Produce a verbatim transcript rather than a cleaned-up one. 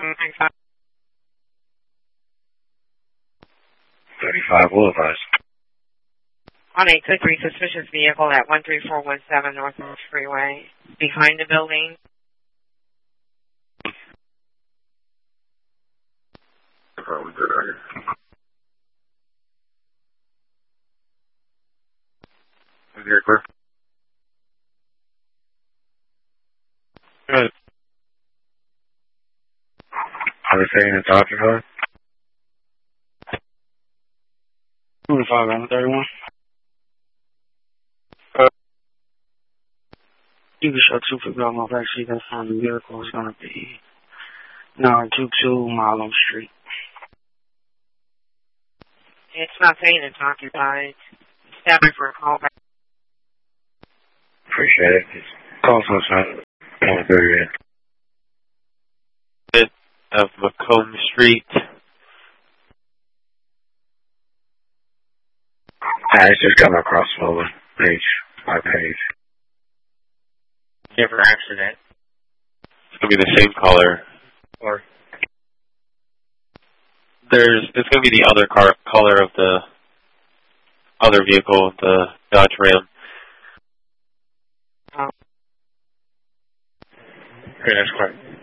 thirty-five Boulevard. On a two three suspicious vehicle at one three four one seven North North Freeway, behind the building. Probably good right here. Is here clear? Good. Are they saying it's occupied? twenty-five and thirty-one. Uh, you can show two people on my back seat. That's how the vehicle is going to be nine two two Marlon Street. It's not saying it's occupied. Stabbing for a call back. Appreciate it. Just call sometime. one thirty. Bit of Macomb Street. I just come across slowly. Page by page. Different accident. It's going to be the same color. Or There's, it's going to be the other car, color of the other vehicle, the Dodge Ram. Um, Okay, that's correct.